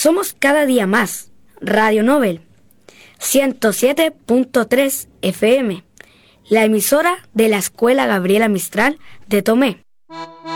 Somos cada día más. Radio Nobel 107.3 FM, la emisora de la Escuela Gabriela Mistral de Tomé.